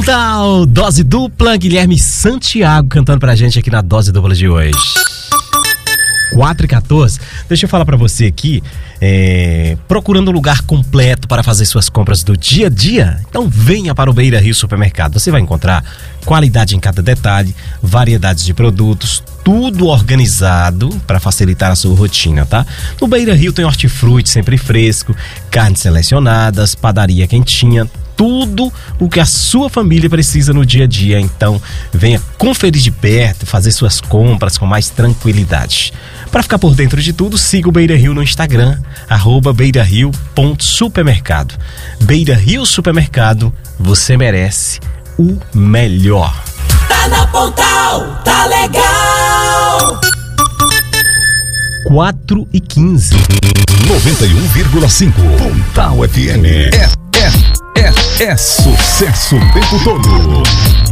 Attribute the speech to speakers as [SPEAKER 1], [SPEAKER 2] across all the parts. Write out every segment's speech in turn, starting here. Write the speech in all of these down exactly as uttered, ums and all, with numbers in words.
[SPEAKER 1] Pontal, dose dupla, Guilherme Santiago cantando pra gente aqui na dose dupla de hoje. quatro e quatorze, deixa eu falar pra você aqui, é, procurando um lugar completo para fazer suas compras do dia a dia? Então venha para o Beira Rio Supermercado. Você vai encontrar qualidade em cada detalhe, variedades de produtos, tudo organizado para facilitar a sua rotina, tá? No Beira Rio tem hortifruti sempre fresco, carnes selecionadas, padaria quentinha, tudo o que a sua família precisa no dia a dia. Então venha conferir de perto, fazer suas compras com mais tranquilidade. Para ficar por dentro de tudo, siga o Beira Rio no Instagram, arroba beirario ponto supermercado. Beira Rio Supermercado, você merece o melhor.
[SPEAKER 2] Tá na Pontal, tá legal.
[SPEAKER 1] quatro e quinze.
[SPEAKER 3] noventa e um vírgula cinco. Pontal F M. É, é, é, é sucesso o tempo todo.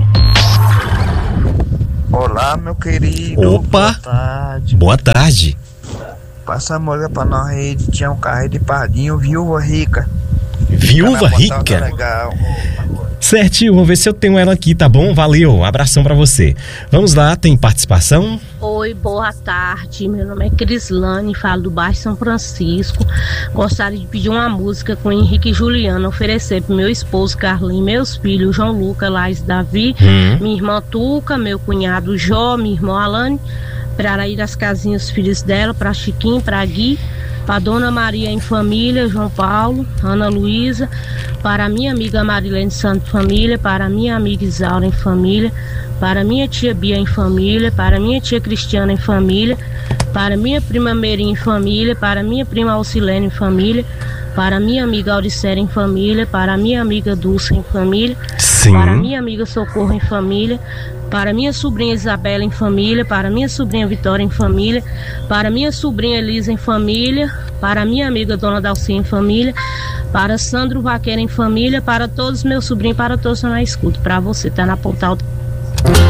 [SPEAKER 4] Olá, meu querido.
[SPEAKER 1] Opa.
[SPEAKER 4] Boa tarde.
[SPEAKER 1] Boa tarde.
[SPEAKER 4] Passa a molha pra nós aí. Tinha um carro de Pardinho, Viúva Rica.
[SPEAKER 1] Viúva
[SPEAKER 4] Tá na Pontal,
[SPEAKER 1] Rica?
[SPEAKER 4] tá legal.
[SPEAKER 1] Certinho, vou ver se eu tenho ela aqui, tá bom? Valeu, um abração pra você. Vamos lá, tem participação?
[SPEAKER 5] Oi, boa tarde, meu nome é Crislane, falo do bairro São Francisco. Gostaria de pedir uma música com Henrique e Juliana, oferecer pro meu esposo Carlinhos, meus filhos João Lucas, Laís, Davi,
[SPEAKER 1] Hum.
[SPEAKER 5] minha irmã Tuca, meu cunhado Jó, minha irmã Alane, para ir das casinhas os filhos dela, para Chiquinho, para Gui, para Dona Maria em família, João Paulo, Ana Luísa, para minha amiga Marilene Santos família, para minha amiga Isaura em família, para minha tia Bia em família, para minha tia Cristiana em família, para minha prima Meirinha em família, para minha prima Alcilene em família, para minha amiga Auricélia em família, para minha amiga Dulce em família,
[SPEAKER 1] Sim.
[SPEAKER 5] para minha amiga Socorro em família, para minha sobrinha Isabela em família, para minha sobrinha Vitória em família, para minha sobrinha Elisa em família, para minha amiga Dona Dalcia em família, para Sandro Vaqueiro em família, para todos meus sobrinhos, para todos que estão na escuta. Para você, tá na Pontal.